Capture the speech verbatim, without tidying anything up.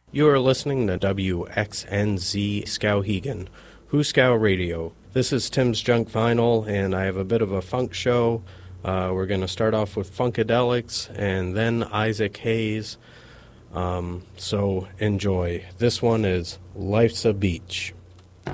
You are listening to W X N Z Skowhegan, Hooskow Radio. This is Tim's Junk Vinyl, and I have a bit of a funk show. Uh, we're going to start off with Funkadelics and then Isaac Hayes. Um, so enjoy. This one is Life's a Beach.